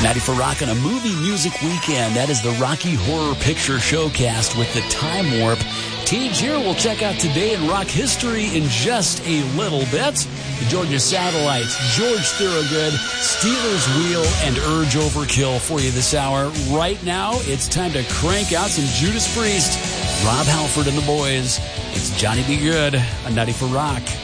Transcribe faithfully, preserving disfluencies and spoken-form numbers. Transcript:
ninety for Rock on a movie music weekend. That is the Rocky Horror Picture Showcast with the Time Warp. Tage here. We'll check out today in rock history in just a little bit. The Georgia Satellites, George Thorogood, Steelers Wheel, and Urge Overkill for you this hour. Right now, it's time to crank out some Judas Priest, Rob Halford and the boys. It's Johnny B. Good on ninety for Rock.